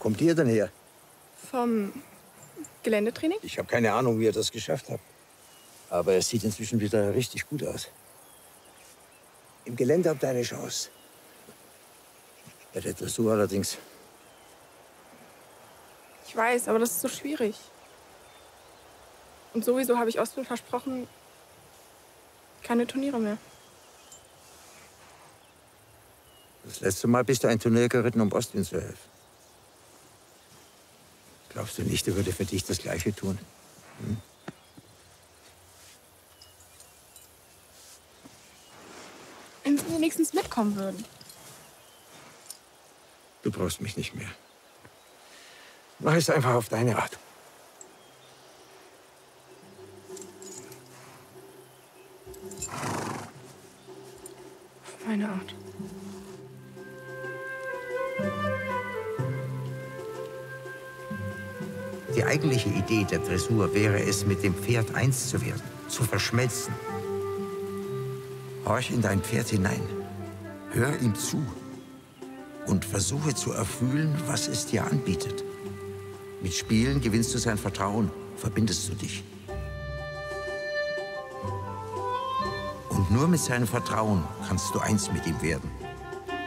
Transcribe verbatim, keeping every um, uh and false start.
kommt ihr denn her? Vom Geländetraining? Ich habe keine Ahnung, wie ihr das geschafft habt. Aber es sieht inzwischen wieder richtig gut aus. Im Gelände habt ihr eine Chance. Bei der Dressur allerdings. Ich weiß, aber das ist so schwierig. Und sowieso habe ich Ostwind versprochen, keine Turniere mehr. Das letzte Mal bist du ein Turnier geritten, um Ostwind zu helfen. Glaubst du nicht, er würde für dich das Gleiche tun? Hm? Wenn sie wenigstens mitkommen würden. Du brauchst mich nicht mehr. Mach es einfach auf deine Art. Auf meine Art. Die eigentliche Idee der Dressur wäre es, mit dem Pferd eins zu werden, zu verschmelzen. Horch in dein Pferd hinein, hör ihm zu und versuche zu erfühlen, was es dir anbietet. Mit Spielen gewinnst du sein Vertrauen, verbindest du dich. Und nur mit seinem Vertrauen kannst du eins mit ihm werden.